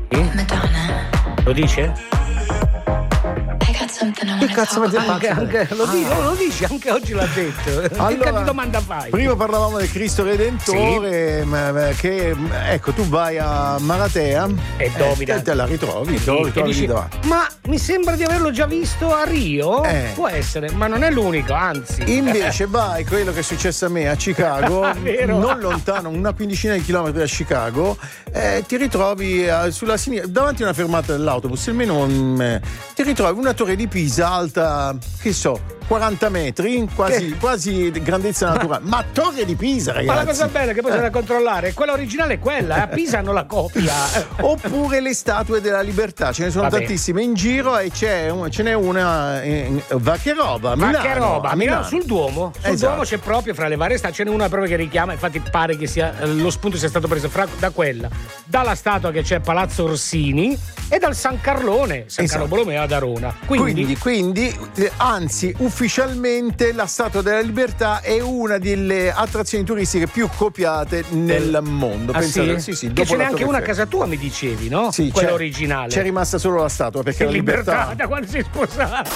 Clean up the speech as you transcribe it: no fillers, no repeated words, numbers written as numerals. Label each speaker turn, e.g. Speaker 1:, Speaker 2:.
Speaker 1: Lo dice?
Speaker 2: Che cazzo
Speaker 1: Anche lo dici, anche oggi l'ha detto.
Speaker 2: Allora,
Speaker 1: che domanda fai?
Speaker 2: Prima parlavamo del Cristo Redentore, che ecco, tu vai a Maratea
Speaker 1: e domina.
Speaker 2: Te la ritrovi,
Speaker 1: dici, ma mi sembra di averlo già visto a Rio? Può essere, ma non è l'unico, anzi.
Speaker 2: Invece vai, quello che è successo a me a Chicago, non lontano, una quindicina di chilometri da Chicago, ti ritrovi sulla sinistra, davanti a una fermata dell'autobus, almeno ti ritrovi una torre di Pisa alta, che so, 40 metri, quasi grandezza naturale. Ma torre di Pisa, ragazzi!
Speaker 1: Ma la cosa bella che poi c'è da controllare, quella originale è quella, a Pisa hanno la copia.
Speaker 2: Oppure le statue della libertà, ce ne sono tantissime in giro e ce n'è una in Vaccherova,
Speaker 1: a Milano, sul Duomo. Sul Duomo c'è proprio fra le varie statue, ce n'è una proprio che richiama, infatti pare che sia lo spunto sia stato preso da quella, dalla statua che c'è a Palazzo Orsini e dal San Carlone, Carlo Borromeo ad Arona.
Speaker 2: Quindi, anzi, ufficialmente la Statua della Libertà è una delle attrazioni turistiche più copiate nel mondo.
Speaker 1: Pensate,
Speaker 2: sì,
Speaker 1: che ce n'è anche una a casa tua, mi dicevi, no?
Speaker 2: Sì,
Speaker 1: quella originale.
Speaker 2: C'è rimasta solo la statua perché la libertà
Speaker 1: da quando si è sposato.